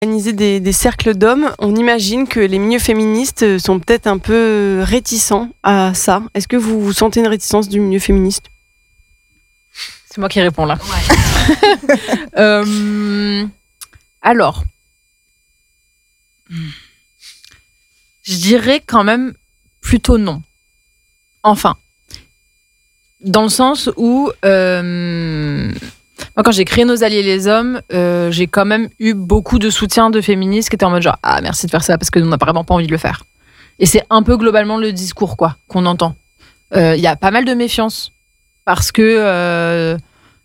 organiser des cercles d'hommes, on imagine que les milieux féministes sont peut-être un peu réticents à ça. Est-ce que vous sentez une réticence du milieu féministe ? C'est moi qui réponds là. Ouais. Alors, je dirais quand même plutôt non. Enfin, dans le sens où moi, quand j'ai créé Nos Alliés les Hommes, j'ai quand même eu beaucoup de soutien de féministes qui étaient en mode genre ah merci de faire ça parce que nous on n'a vraiment pas envie de le faire. Et c'est un peu globalement le discours quoi qu'on entend. Il y a pas mal de méfiance parce que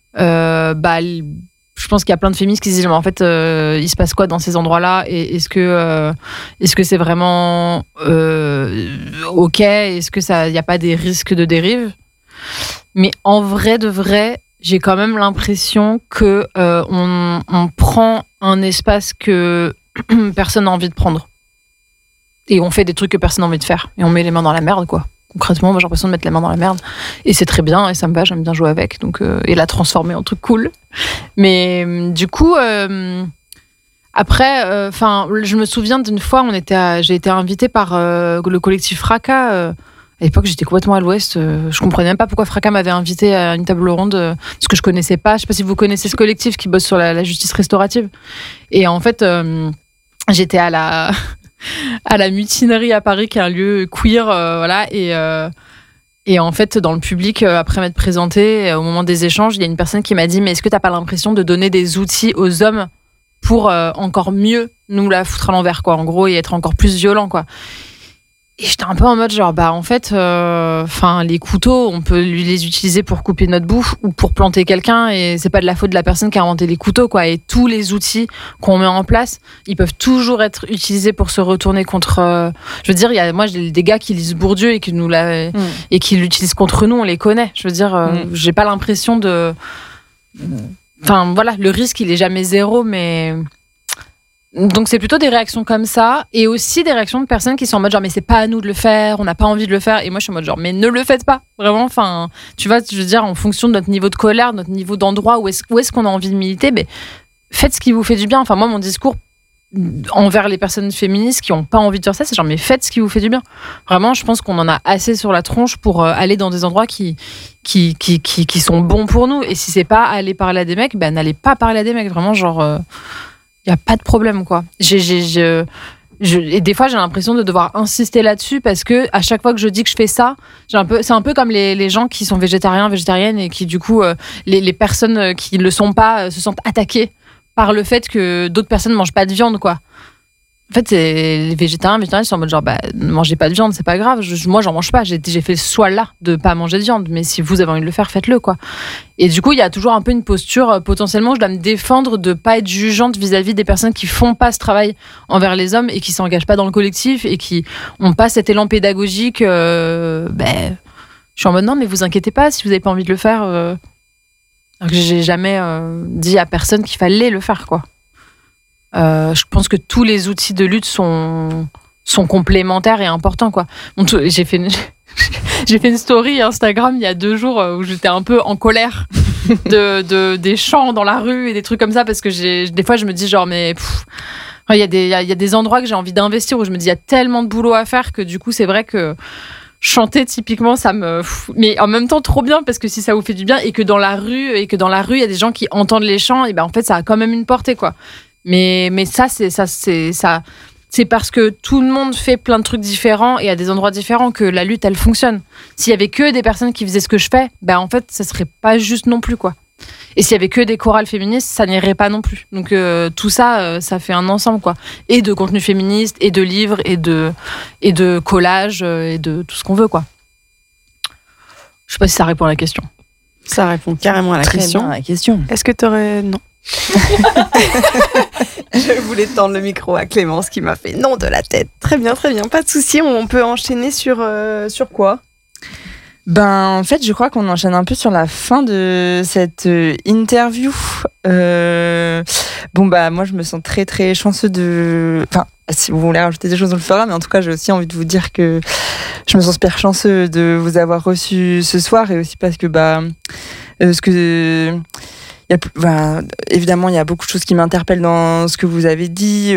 je pense qu'il y a plein de féministes qui se disent mais en fait il se passe quoi dans ces endroits-là et est-ce que c'est vraiment ok, est-ce que ça il y a pas des risques de dérive? Mais en vrai de vrai, j'ai quand même l'impression que on prend un espace que personne n'a envie de prendre et on fait des trucs que personne n'a envie de faire et on met les mains dans la merde quoi. Concrètement, moi j'ai l'impression de mettre les mains dans la merde et c'est très bien et ça me va, j'aime bien jouer avec donc et la transformer en truc cool. Mais du coup après je me souviens d'une fois j'ai été invitée par le collectif Fracas. À l'époque, j'étais complètement à l'ouest. Je comprenais même pas pourquoi Fracas m'avait invitée à une table ronde parce que je connaissais pas. Je sais pas si vous connaissez ce collectif qui bosse sur la justice restaurative. Et en fait, j'étais à la Mutinerie à Paris, qui est un lieu queer, voilà. Et en fait, dans le public, après m'être présentée, au moment des échanges, il y a une personne qui m'a dit « Mais est-ce que t'as pas l'impression de donner des outils aux hommes pour encore mieux nous la foutre à l'envers, quoi, en gros, et être encore plus violent, quoi ?» Et j'étais un peu en mode genre en fait les couteaux on peut les utiliser pour couper notre bouffe ou pour planter quelqu'un et c'est pas de la faute de la personne qui a inventé les couteaux quoi, et tous les outils qu'on met en place ils peuvent toujours être utilisés pour se retourner contre je veux dire moi j'ai des gars qui lisent Bourdieu et qui et qui l'utilisent contre nous, on les connaît, je veux dire j'ai pas l'impression de le risque il est jamais zéro, mais donc c'est plutôt des réactions comme ça et aussi des réactions de personnes qui sont en mode genre mais c'est pas à nous de le faire, on n'a pas envie de le faire, et moi je suis en mode genre mais ne le faites pas vraiment, tu vois, je veux dire en fonction de notre niveau de colère, notre niveau d'endroit où est-ce qu'on a envie de militer, mais faites ce qui vous fait du bien. Enfin moi mon discours envers les personnes féministes qui ont pas envie de faire ça, c'est genre mais faites ce qui vous fait du bien. Vraiment je pense qu'on en a assez sur la tronche pour aller dans des endroits qui sont bons pour nous, et si c'est pas aller parler à des mecs, n'allez pas parler à des mecs, vraiment genre il n'y a pas de problème, quoi. Et des fois, j'ai l'impression de devoir insister là-dessus parce que à chaque fois que je dis que je fais ça, c'est un peu comme les gens qui sont végétariens, végétariennes et qui, du coup, les personnes qui ne le sont pas se sentent attaquées par le fait que d'autres personnes ne mangent pas de viande, quoi. En fait, les végétariens ils sont en mode genre, ne mangez pas de viande, c'est pas grave. Moi, j'en mange pas. J'ai fait le choix là de pas manger de viande. Mais si vous avez envie de le faire, faites-le, quoi. Et du coup, il y a toujours un peu une posture, potentiellement, je dois me défendre de pas être jugeante vis-à-vis des personnes qui font pas ce travail envers les hommes et qui s'engagent pas dans le collectif et qui ont pas cet élan pédagogique. Je suis en mode non, mais vous inquiétez pas si vous avez pas envie de le faire. Alors que j'ai jamais dit à personne qu'il fallait le faire, quoi. Je pense que tous les outils de lutte sont complémentaires et importants, quoi. J'ai fait une story Instagram il y a 2 jours où j'étais un peu en colère des chants dans la rue et des trucs comme ça parce que des fois je me dis genre mais il y a des endroits que j'ai envie d'investir où je me dis il y a tellement de boulot à faire que du coup c'est vrai que chanter typiquement ça me mais en même temps trop bien parce que si ça vous fait du bien et que dans la rue il y a des gens qui entendent les chants, et en fait ça a quand même une portée, quoi. Mais ça, c'est parce que tout le monde fait plein de trucs différents et à des endroits différents que la lutte, elle fonctionne. S'il y avait que des personnes qui faisaient ce que je fais, en fait, ça serait pas juste non plus, quoi. Et s'il y avait que des chorales féministes, ça n'irait pas non plus. Donc tout ça, ça fait un ensemble, quoi. Et de contenu féministe, et de livres, et de collages, et de tout ce qu'on veut, quoi. Je sais pas si ça répond à la question. Ça répond carrément à la question. Bien à la question. Est-ce que t'aurais... Non. Je voulais tendre le micro à Clémence qui m'a fait non de la tête. Très bien, pas de souci. On peut enchaîner sur quoi ? En fait, je crois qu'on enchaîne un peu sur la fin de cette interview. Moi, je me sens très, très chanceux de... Enfin, si vous voulez rajouter des choses, on le fera. Mais en tout cas, j'ai aussi envie de vous dire que je me sens super chanceux de vous avoir reçu ce soir. Et aussi parce que, évidemment, il y a beaucoup de choses qui m'interpellent dans ce que vous avez dit.